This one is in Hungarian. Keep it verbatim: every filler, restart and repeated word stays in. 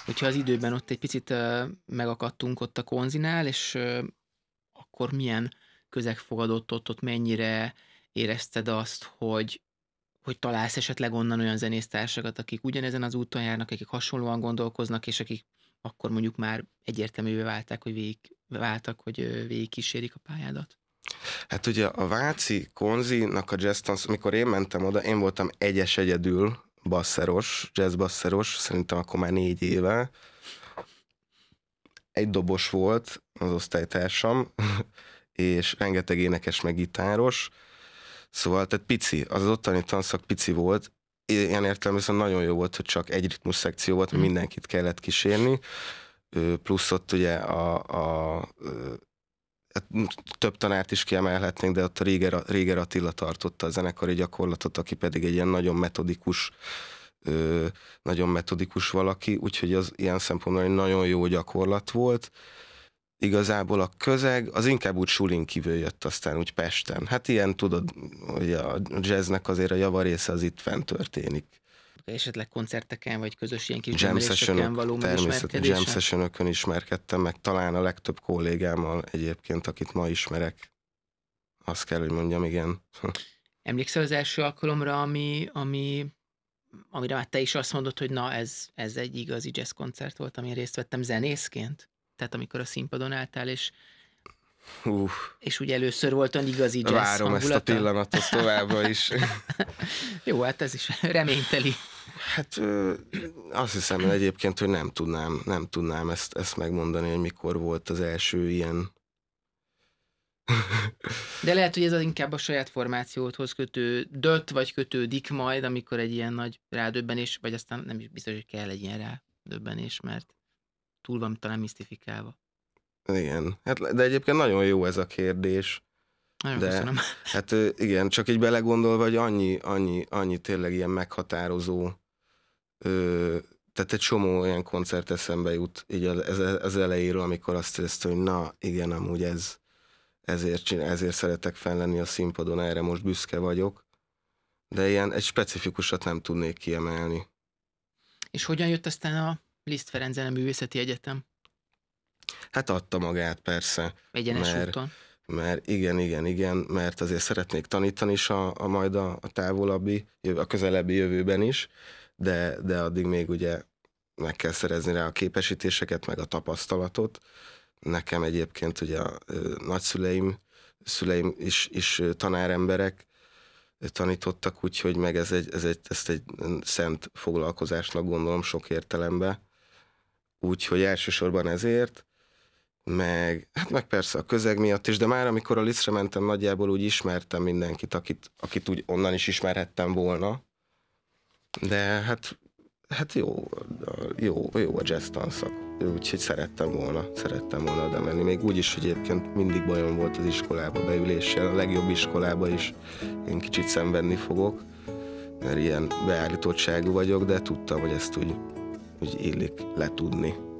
Hogyha az időben ott egy picit ö, megakadtunk ott a konzinál, és ö, akkor milyen közeg fogadott ott, ott mennyire érezted azt, hogy, hogy találsz esetleg onnan olyan zenésztársakat, akik ugyanezen az úton járnak, akik hasonlóan gondolkoznak, és akik akkor mondjuk már egyértelművé válták, hogy végig, váltak, hogy ö, végig kísérik a pályádat? Hát ugye a Váci konzinak a jazz tansz, amikor én mentem oda, én voltam egyes egyedül basszeros, jazz basszeros, szerintem akkor már négy éve. Egy dobos volt az osztálytársam, és rengeteg énekes meg gitáros, szóval tehát pici, az, az ottani tanszak pici volt, ilyen értelemben viszont nagyon jó volt, hogy csak egy ritmus szekció volt, Mm. mindenkit kellett kísérni, Ö, plusz ott ugye a, a ö, hát több tanárt is kiemelhetnénk, de ott a Réger, Réger Attila tartotta a zenekari gyakorlatot, aki pedig egy ilyen nagyon metodikus, ö, nagyon metodikus valaki, úgyhogy az ilyen szempontból egy nagyon jó gyakorlat volt. Igazából a közeg az inkább úgy sulin kívül jött aztán úgy Pesten. Hát ilyen tudod, hogy a jazznek azért a javarésze az itt fent történik. Esetleg koncerteken, vagy közös ilyen kis Jam bemeréseken sessionok, való természetesen jam megismerkedésen? sessionokon ismerkedtem, meg talán a legtöbb kollégámmal egyébként, akit ma ismerek. Azt kell, hogy mondjam, igen. Emlékszel az első alkalomra, ami, ami, amire már te is azt mondod, hogy na, ez, ez egy igazi jazz koncert volt, amin részt vettem zenészként? Tehát amikor a színpadon álltál, és, Hú, és úgy először volt olyan igazi jazz várom ezt a hangulata? pillanatot továbbra is. Jó, hát ez is reményteli. Hát ö, azt hiszem egyébként, hogy nem tudnám, nem tudnám ezt, ezt megmondani, hogy mikor volt az első ilyen. De lehet, hogy ez az inkább a saját formációdhoz kötődött, vagy kötődik majd, amikor egy ilyen nagy rádöbbenés, vagy aztán nem is biztos, hogy kell egy ilyen rádöbbenés, mert túl van talán misztifikálva. Igen, hát, de egyébként nagyon jó ez a kérdés. Nagyon De köszönöm. hát ö, igen, csak így belegondolva, hogy annyi, annyi, annyi tényleg ilyen meghatározó, ö, tehát egy csomó olyan koncert eszembe jut így az, az, az elejéről, amikor azt éreztem, hogy na igen, amúgy ez, ezért, csinál, ezért szeretek fenn lenni a színpadon, erre most büszke vagyok, de ilyen egy specifikusat nem tudnék kiemelni. És hogyan jött aztán a Liszt Ferenc Zeneművészeti Egyetem? Hát adta magát persze, Egyenes mert, úton. mert igen, igen, igen, mert azért szeretnék tanítani is a, a majd a, a távolabbi, a közelebbi jövőben is, de, de addig még ugye meg kell szerezni rá a képesítéseket, meg a tapasztalatot. Nekem egyébként ugye a ö, nagyszüleim, szüleim is, is ö, tanáremberek ö, tanítottak, úgyhogy meg ez egy, ez egy, ezt egy szent foglalkozásnak gondolom sok értelemben. Úgyhogy elsősorban ezért, meg, hát meg persze a közeg miatt is, de már amikor a Lisztre mentem, nagyjából úgy ismertem mindenkit, akit, akit úgy onnan is ismerhettem volna. De hát, hát jó, jó, jó a jazz tanszak, úgyhogy szerettem volna, szerettem volna oda menni. Még úgy is, hogy egyébként mindig bajom volt az iskolába beüléssel, a legjobb iskolába is én kicsit szenvedni fogok, mert ilyen beállítottságú vagyok, de tudtam, hogy ezt úgy, úgy illik letudni.